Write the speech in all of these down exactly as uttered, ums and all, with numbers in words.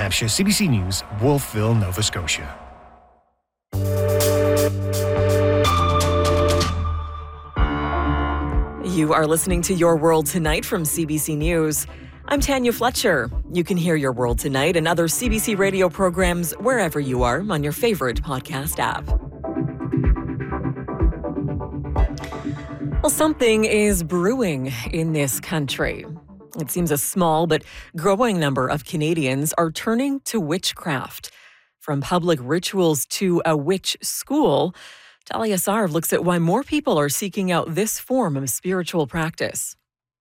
Hampshire, C B C News, Wolfville, Nova Scotia. You are listening to Your World Tonight from C B C News. I'm Tanya Fletcher. You can hear Your World Tonight and other C B C radio programs wherever you are on your favorite podcast app. Well, something is brewing in this country. It seems a small but growing number of Canadians are turning to witchcraft. From public rituals to a witch school, Talia Sarv looks at why more people are seeking out this form of spiritual practice.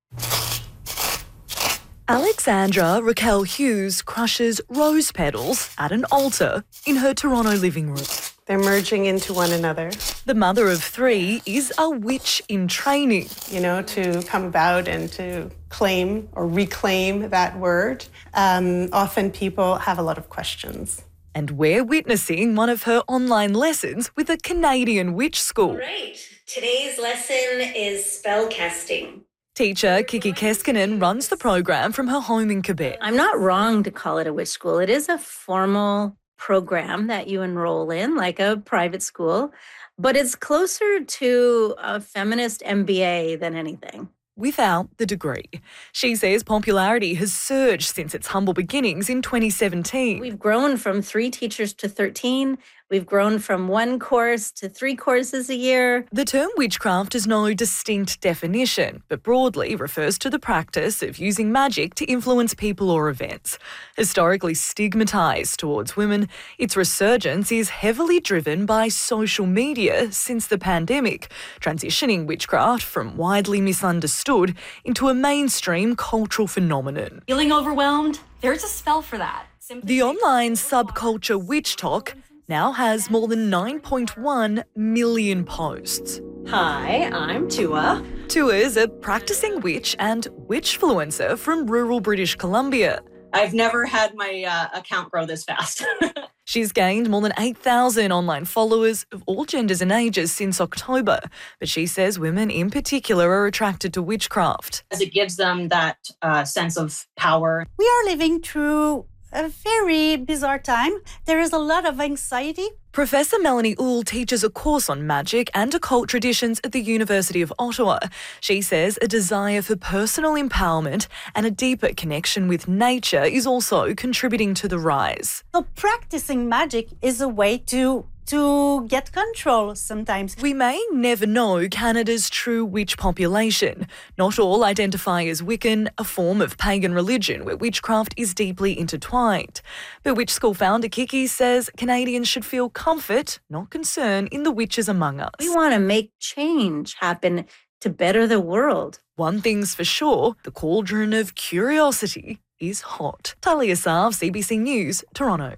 Alexandra Raquel Hughes crushes rose petals at an altar in her Toronto living room. They're merging into one another. The mother of three is a witch in training. You know, to come about and to claim or reclaim that word. Um, often people have a lot of questions. And we're witnessing one of her online lessons with a Canadian witch school. Great. Today's lesson is spellcasting. Teacher Kiki Keskinen runs the program from her home in Quebec. I'm not wrong to call it a witch school. It is a formal program that you enroll in, like a private school, but it's closer to a feminist M B A than anything. Without the degree. She says popularity has surged since its humble beginnings in twenty seventeen. We've grown from three teachers to thirteen. We've grown from one course to three courses a year. The term witchcraft has no distinct definition, but broadly refers to the practice of using magic to influence people or events. Historically stigmatised towards women, its resurgence is heavily driven by social media since the pandemic, transitioning witchcraft from widely misunderstood into a mainstream cultural phenomenon. Feeling overwhelmed? There's a spell for that. Simply the online subculture Witch Talk now has more than nine point one million posts. Hi, I'm Tua. Tua is a practicing witch and witchfluencer from rural British Columbia. I've never had my uh, account grow this fast. She's gained more than eight thousand online followers of all genders and ages since October, but she says women in particular are attracted to witchcraft. As it gives them that uh, sense of power. We are living through a very bizarre time. There is a lot of anxiety. Professor Melanie Uhl teaches a course on magic and occult traditions at the University of Ottawa. She says a desire for personal empowerment and a deeper connection with nature is also contributing to the rise. So practicing magic is a way to to get control sometimes. We may never know Canada's true witch population. Not all identify as Wiccan, a form of pagan religion where witchcraft is deeply intertwined. But Witch School founder Kiki says Canadians should feel comfort, not concern, in the witches among us. We want to make change happen to better the world. One thing's for sure, the cauldron of curiosity is hot. Talia Sarv, C B C News, Toronto.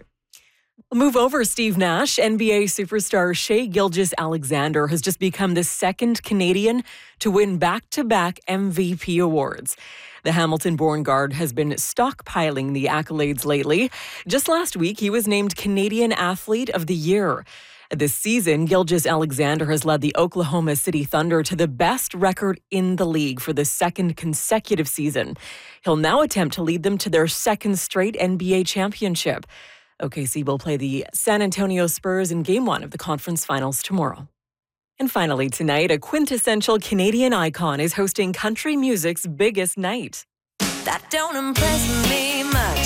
Move over, Steve Nash. N B A superstar Shai Gilgeous-Alexander has just become the second Canadian to win back-to-back M V P awards. The Hamilton-born guard has been stockpiling the accolades lately. Just last week, he was named Canadian Athlete of the Year. This season, Gilgeous-Alexander has led the Oklahoma City Thunder to the best record in the league for the second consecutive season. He'll now attempt to lead them to their second straight N B A championship. O K C will play the San Antonio Spurs in Game one of the conference finals tomorrow. And finally tonight, a quintessential Canadian icon is hosting country music's biggest night. That don't impress me much.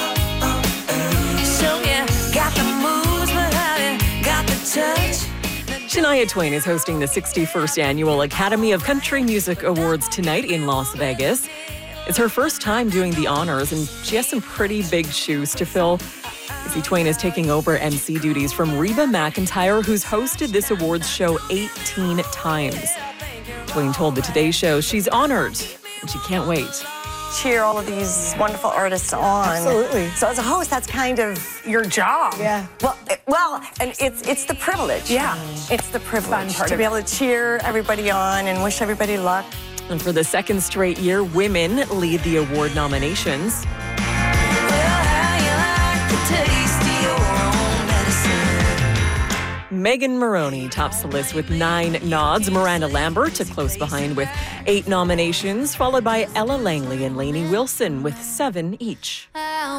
So yeah, got the moves, but I got the touch. Shania Twain is hosting the sixty-first Annual Academy of Country Music Awards tonight in Las Vegas. It's her first time doing the honors, and she has some pretty big shoes to fill. Izzy Twain is taking over M C duties from Reba McEntire, who's hosted this awards show eighteen times. Twain told the Today Show she's honored and she can't wait. Cheer all of these wonderful artists on. Absolutely. So as a host, that's kind of your job. Yeah. Well, it, well, and it's it's the privilege. Yeah. It's the privilege part to of be it. able to cheer everybody on and wish everybody luck. And for the second straight year, women lead the award nominations. Megan Moroney tops the list with nine nods. Miranda Lambert, a close behind with eight nominations, followed by Ella Langley and Lainey Wilson with seven each.